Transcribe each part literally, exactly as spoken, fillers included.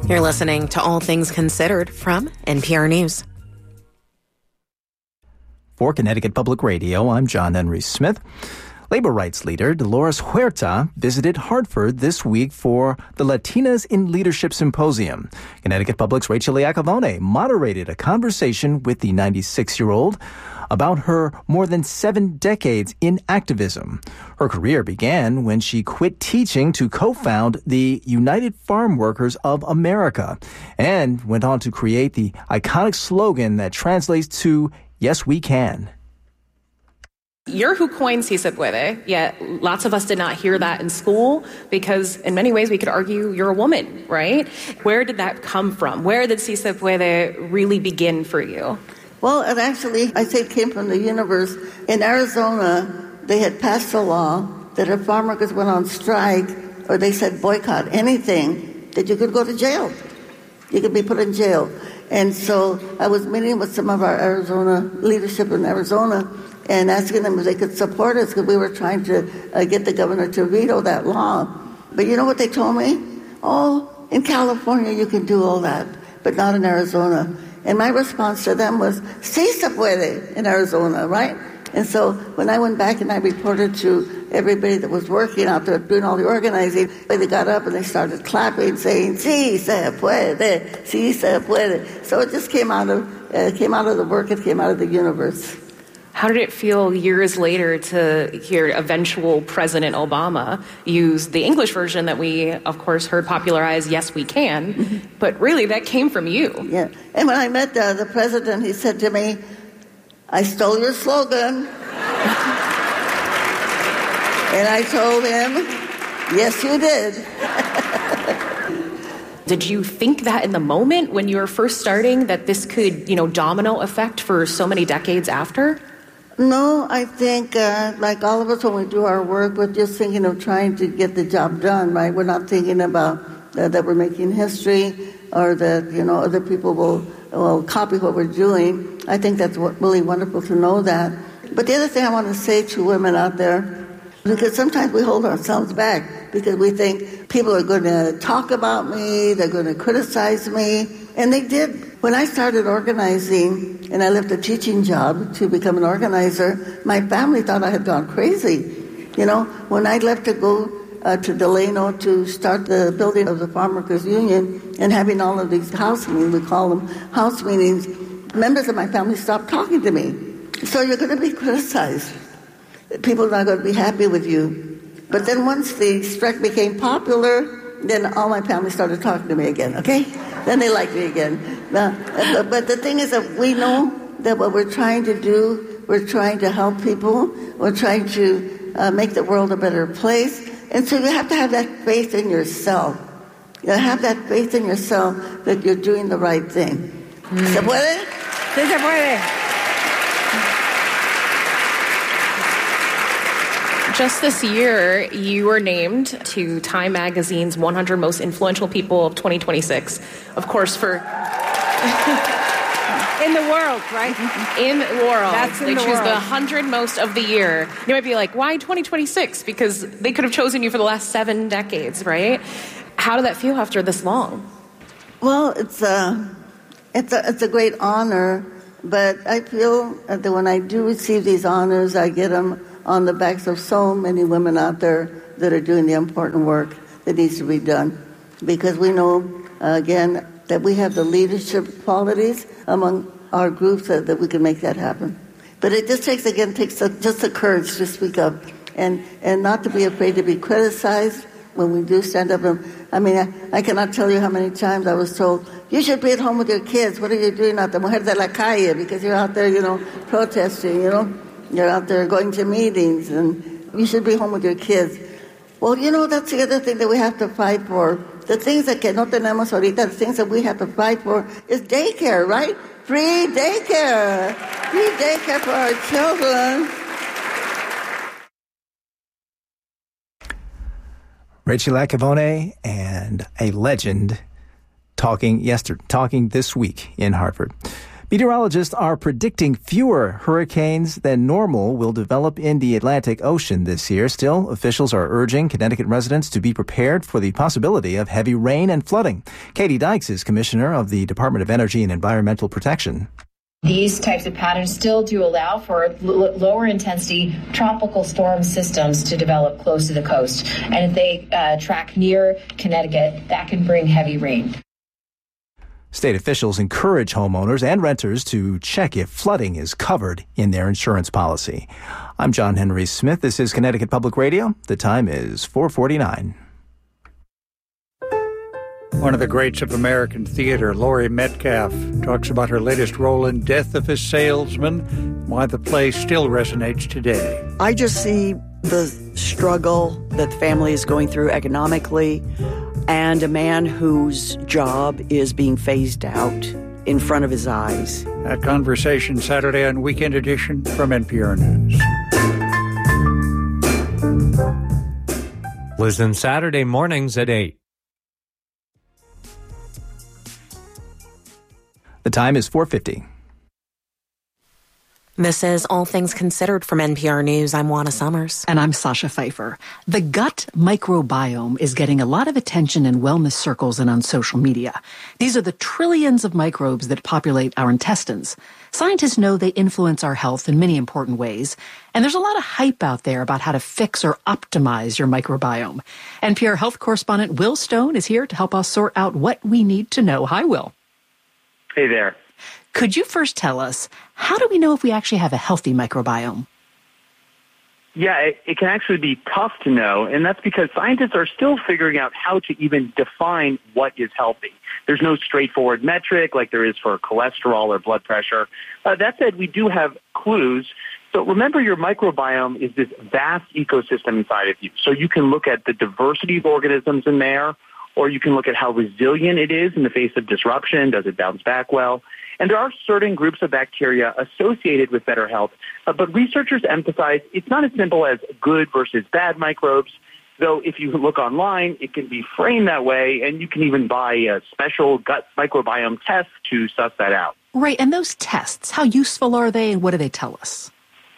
You're listening to All Things Considered from N P R News. For Connecticut Public Radio, I'm John Henry Smith. Labor rights leader Dolores Huerta visited Hartford this week for the Latinas in Leadership Symposium. Connecticut Public's Rachel Iacovone moderated a conversation with the ninety-six-year-old about her more than seven decades in activism. Her career began when she quit teaching to co-found the United Farm Workers of America and went on to create the iconic slogan that translates to "Yes, we can." You're who coined Si Se Puede, yet lots of us did not hear that in school because in many ways we could argue you're a woman, right? Where did that come from? Where did Si Se Puede really begin for you? Well, it actually, I say it came from the universe. In Arizona, they had passed a law that if farm workers went on strike or they said boycott anything, that you could go to jail. You could be put in jail. And so I was meeting with some of our Arizona leadership in Arizona and asking them if they could support us because we were trying to uh, get the governor to veto that law. But you know what they told me? Oh, in California you can do all that, but not in Arizona. And my response to them was, Si se puede in Arizona, right? And so when I went back and I reported to everybody that was working out there doing all the organizing, they got up and they started clapping, saying, Si se puede, si se puede. So it just came out of uh, came out of the work, it came out of the universe. How did it feel years later to hear eventual President Obama use the English version that we, of course, heard popularized, Yes, we can, mm-hmm. but really that came from you? Yeah. And when I met uh, the president, he said to me, I stole your slogan. And I told him, yes, you did. Did you think that in the moment when you were first starting that this could, you know, domino effect for so many decades after? No, I think, uh, like all of us when we do our work, we're just thinking of trying to get the job done, right? We're not thinking about uh, that we're making history or that, you know, other people will, will copy what we're doing. I think that's really wonderful to know that. But the other thing I want to say to women out there, because sometimes we hold ourselves back because we think people are going to talk about me, they're going to criticize me, and they did. When I started organizing and I left a teaching job to become an organizer, my family thought I had gone crazy. You know, when I left to go uh, to Delano to start the building of the Farm Workers Union and having all of these house meetings, we call them house meetings, members of my family stopped talking to me. So you're going to be criticized. People are not going to be happy with you. But then once the strike became popular, then all my family started talking to me again, okay? Then they like me again. Uh, but the thing is that we know that what we're trying to do, we're trying to help people, we're trying to uh, make the world a better place. And so you have to have that faith in yourself. You have that faith in yourself that you're doing the right thing. Mm. ¿Se puede? Sí, se puede. Just this year, you were named to Time Magazine's one hundred Most Influential People of twenty twenty-six. Of course, for... in the world, right? In the world. That's in they the choose world. the one hundred most of the year. You might be like, why twenty twenty-six? Because they could have chosen you for the last seven decades, right? How did that feel after this long? Well, it's a, it's a, it's a great honor, but I feel that when I do receive these honors, I get them on the backs of so many women out there that are doing the important work that needs to be done. Because we know, uh, again, that we have the leadership qualities among our groups that, that we can make that happen. But it just takes, again, takes a, just the courage to speak up and, and not to be afraid to be criticized when we do stand up. And, I mean, I, I cannot tell you how many times I was told, you should be at home with your kids. What are you doing out there? Mujer de la calle, because you're out there, you know, protesting, you know. You're out there going to meetings, and you should be home with your kids. Well, you know, that's the other thing that we have to fight for. The things that que no tenemos ahorita, the things that we have to fight for is daycare, right? Free daycare. Free daycare for our children. Rachel Iacovone and a legend talking yesterday, talking this week in Hartford. Meteorologists are predicting fewer hurricanes than normal will develop in the Atlantic Ocean this year. Still, officials are urging Connecticut residents to be prepared for the possibility of heavy rain and flooding. Katie Dykes is commissioner of the Department of Energy and Environmental Protection. These types of patterns still do allow for l- lower intensity tropical storm systems to develop close to the coast. And if they uh, track near Connecticut, that can bring heavy rain. State officials encourage homeowners and renters to check if flooding is covered in their insurance policy. I'm John Henry Smith. This is Connecticut Public Radio. The time is four forty-nine. One of the greats of American theater, Laurie Metcalf, talks about her latest role in Death of a Salesman, why the play still resonates today. I just see the struggle that the family is going through economically, and a man whose job is being phased out in front of his eyes. That conversation Saturday on Weekend Edition from N P R News. Listen Saturday mornings at eight. The time is four fifty. This is All Things Considered from N P R News. I'm Juana Summers. And I'm Sasha Pfeiffer. The gut microbiome is getting a lot of attention in wellness circles and on social media. These are the trillions of microbes that populate our intestines. Scientists know they influence our health in many important ways. And there's a lot of hype out there about how to fix or optimize your microbiome. N P R health correspondent Will Stone is here to help us sort out what we need to know. Hi, Will. Hey there. Could you first tell us, how do we know if we actually have a healthy microbiome? Yeah, it, it can actually be tough to know, and that's because scientists are still figuring out how to even define what is healthy. There's no straightforward metric like there is for cholesterol or blood pressure. Uh, that said, we do have clues. So remember, your microbiome is this vast ecosystem inside of you. So you can look at the diversity of organisms in there, or you can look at how resilient it is in the face of disruption. Does it bounce back well? And there are certain groups of bacteria associated with better health, uh, but researchers emphasize it's not as simple as good versus bad microbes, though if you look online, it can be framed that way, and you can even buy a special gut microbiome test to suss that out. Right, and those tests, how useful are they, and what do they tell us?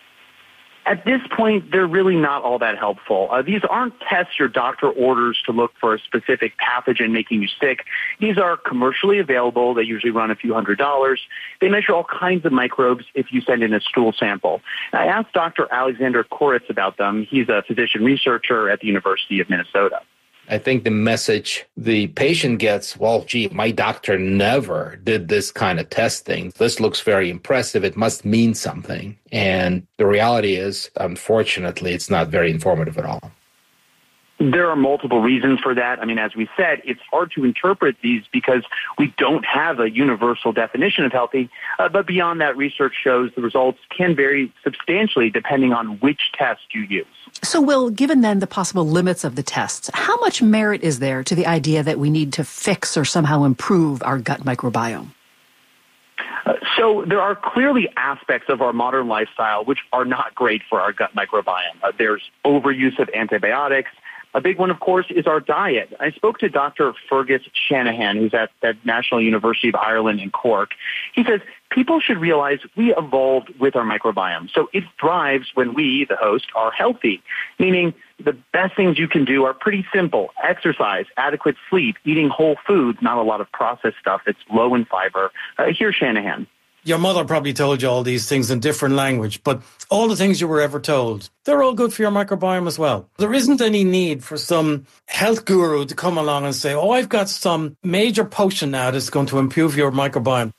At this point, they're really not all that helpful. Uh, these aren't tests your doctor orders to look for a specific pathogen making you sick. These are commercially available. They usually run a few hundred dollars. They measure all kinds of microbes if you send in a stool sample. I asked Doctor Alexander Koritz about them. He's a physician researcher at the University of Minnesota. I think the message the patient gets, well, gee, my doctor never did this kind of testing. This looks very impressive. It must mean something. And the reality is, unfortunately, it's not very informative at all. There are multiple reasons for that. I mean, as we said, it's hard to interpret these because we don't have a universal definition of healthy. Uh, but beyond that, research shows the results can vary substantially depending on which test you use. So, Will, given then the possible limits of the tests, how much merit is there to the idea that we need to fix or somehow improve our gut microbiome? Uh, so there are clearly aspects of our modern lifestyle which are not great for our gut microbiome. Uh, there's overuse of antibiotics. A big one, of course, is our diet. I spoke to Doctor Fergus Shanahan, who's at the National University of Ireland in Cork. He says people should realize we evolved with our microbiome. So it thrives when we, the host, are healthy, meaning the best things you can do are pretty simple. Exercise, adequate sleep, eating whole foods, not a lot of processed stuff that's low in fiber. Uh, here's Shanahan. Your mother probably told you all these things in different language, but all the things you were ever told, they're all good for your microbiome as well. There isn't any need for some health guru to come along and say, oh, I've got some major potion now that's going to improve your microbiome.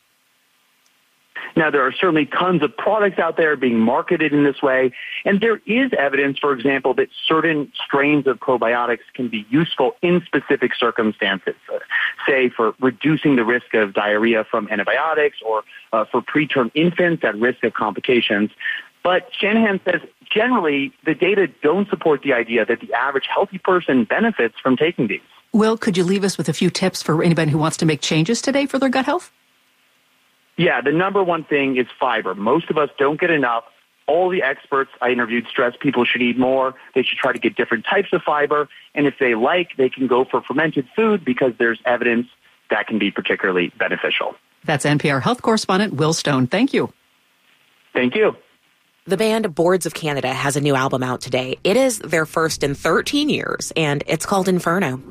Now, there are certainly tons of products out there being marketed in this way, and there is evidence, for example, that certain strains of probiotics can be useful in specific circumstances, uh, say for reducing the risk of diarrhea from antibiotics or uh, for preterm infants at risk of complications. But Shanahan says generally the data don't support the idea that the average healthy person benefits from taking these. Will, could you leave us with a few tips for anybody who wants to make changes today for their gut health? Yeah, the number one thing is fiber. Most of us don't get enough. All the experts I interviewed stress people should eat more. They should try to get different types of fiber. And if they like, they can go for fermented food because there's evidence that can be particularly beneficial. That's N P R health correspondent Will Stone. Thank you. Thank you. The band Boards of Canada has a new album out today. It is their first in thirteen years, and it's called Inferno.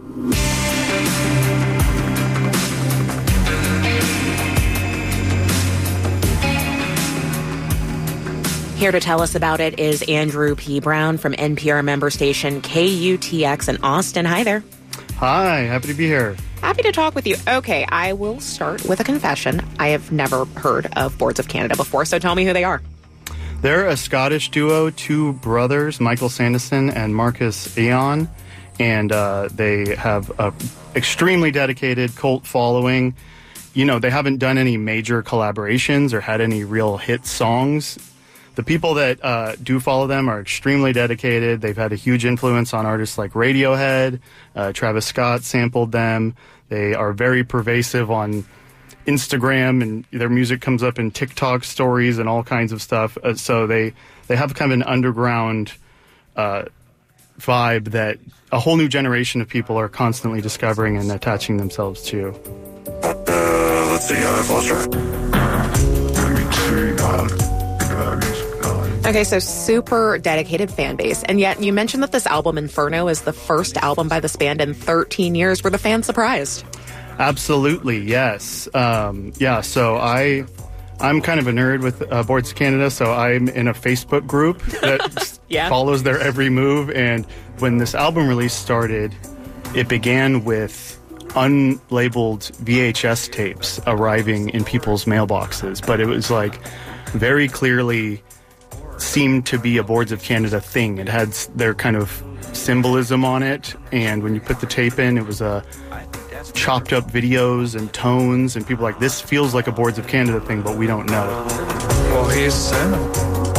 Here to tell us about it is Andrew P. Brown from N P R member station K U T X in Austin. Hi there. Hi, happy to be here. Happy to talk with you. Okay, I will start with a confession. I have never heard of Boards of Canada before, so tell me who they are. They're a Scottish duo, two brothers, Michael Sanderson and Marcus Aon, and uh, they have a extremely dedicated cult following. You know, they haven't done any major collaborations or had any real hit songs. The people that uh, do follow them are extremely dedicated. They've had a huge influence on artists like Radiohead. Uh, Travis Scott sampled them. They are very pervasive on Instagram, and their music comes up in TikTok stories and all kinds of stuff. Uh, so they, they have kind of an underground uh, vibe that a whole new generation of people are constantly discovering and attaching themselves to. Uh, let's see, uh, Foster. Let me see, uh, Okay, so super dedicated fan base. And yet you mentioned that this album, Inferno, is the first album by this band in thirteen years. Were the fans surprised? Absolutely, yes. Um, yeah, so I, I'm kind of a nerd with uh, Boards of Canada, so I'm in a Facebook group that yeah. follows their every move. And when this album release started, it began with unlabeled V H S tapes arriving in people's mailboxes. But it was like very clearly seemed to be a Boards of Canada thing. It had their kind of symbolism on it, and when you put the tape in, it was a chopped up videos and tones, and people were like, this feels like a Boards of Canada thing, but we don't know. Well, he's Santa.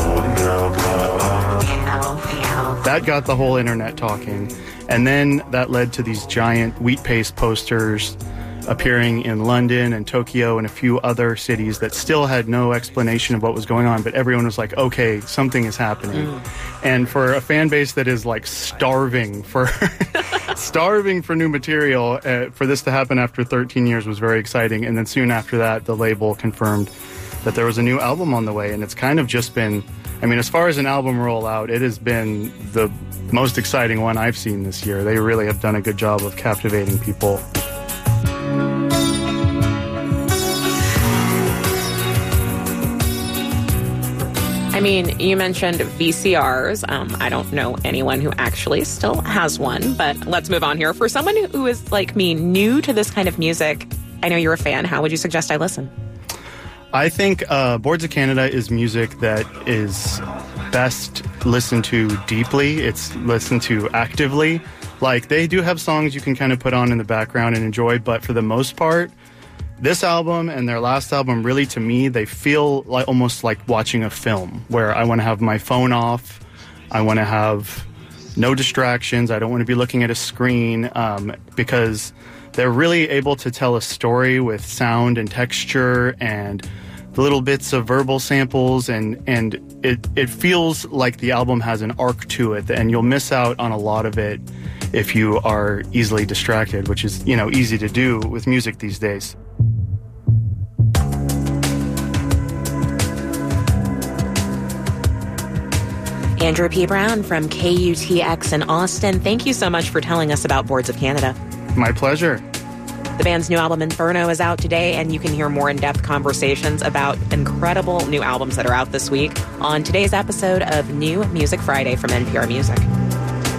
That got the whole internet talking, and then that led to these giant wheat paste posters appearing in London and Tokyo and a few other cities that still had no explanation of what was going on, but everyone was like, okay, something is happening. Mm. And for a fan base that is like starving for starving for new material, uh, for this to happen after thirteen years was very exciting. And then soon after that, the label confirmed that there was a new album on the way, and it's kind of just been, I mean, as far as an album rollout, it has been the most exciting one I've seen this year. They really have done a good job of captivating people. I mean, you mentioned V C Rs. Um, I don't know anyone who actually still has one, but let's move on here. For someone who is, like me, new to this kind of music, I know you're a fan. How would you suggest I listen? I think uh, Boards of Canada is music that is best listened to deeply. It's listened to actively. Like, they do have songs you can kind of put on in the background and enjoy, but for the most part, this album and their last album, really, to me, they feel like almost like watching a film where I want to have my phone off. I want to have no distractions. I don't want to be looking at a screen um, because they're really able to tell a story with sound and texture and little bits of verbal samples, and, and it, it feels like the album has an arc to it, and you'll miss out on a lot of it if you are easily distracted, which is, you know, easy to do with music these days. Andrew P. Brown from K U T X in Austin, thank you so much for telling us about Boards of Canada. My pleasure. The band's new album, Inferno, is out today, and you can hear more in-depth conversations about incredible new albums that are out this week on today's episode of New Music Friday from N P R Music.